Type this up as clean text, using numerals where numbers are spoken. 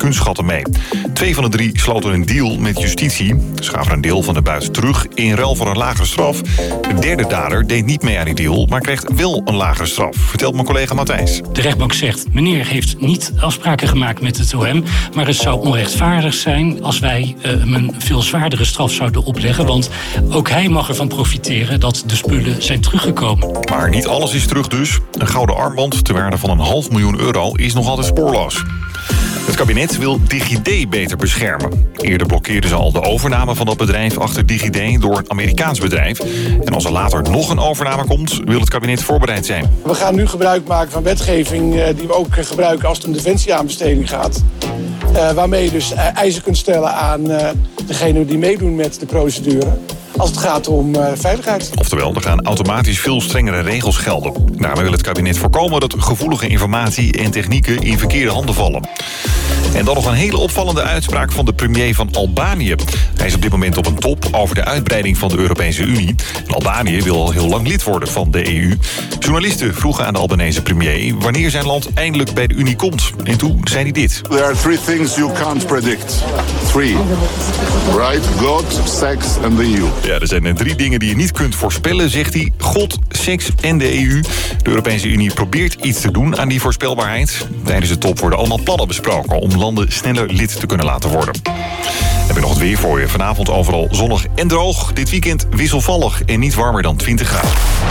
kunstschatten mee. 2 van de 3 sloten een deal met justitie. Ze gaven een deel van de buit terug in ruil voor een lagere straf. De derde dader deed niet mee aan die deal, maar kreeg wel een lagere straf, vertelt mijn collega Matthijs. De rechtbank zegt, meneer heeft niet afspraken gemaakt met het OM, maar het zou onrechtvaardig zijn als wij hem een veel zwaardere straf zouden opleggen, want ook hij mag ervan profiteren dat de spullen zijn teruggekomen. Maar niet alles is terug dus. Een gouden armband ter waarde van €500.000 is nog altijd spoorloos. Het kabinet wil DigiD beter beschermen. Eerder blokkeerden ze al de overname van dat bedrijf achter DigiD door een Amerikaans bedrijf. En als er later nog een overname komt, wil het kabinet voorbereid zijn. We gaan nu gebruik maken van wetgeving die we ook gebruiken als het om defensieaanbesteding gaat. Waarmee je dus eisen kunt stellen aan degene die meedoen met de procedure, als het gaat om veiligheid. Oftewel, er gaan automatisch veel strengere regels gelden. Daarmee wil het kabinet voorkomen dat gevoelige informatie en technieken in verkeerde handen vallen. En dan nog een hele opvallende uitspraak van de premier van Albanië. Hij is op dit moment op een top over de uitbreiding van de Europese Unie. En Albanië wil al heel lang lid worden van de EU. Journalisten vroegen aan de Albanese premier wanneer zijn land eindelijk bij de Unie komt. En toen zei hij dit. There are 3 things you can't predict. 3. Right? God, sex and the EU. Ja, er zijn 3 dingen die je niet kunt voorspellen, zegt hij. God, seks en de EU. De Europese Unie probeert iets te doen aan die voorspelbaarheid. Tijdens de top worden allemaal plannen besproken om landen sneller lid te kunnen laten worden. Heb ik nog het weer voor je. Vanavond overal zonnig en droog. Dit weekend wisselvallig en niet warmer dan 20 graden.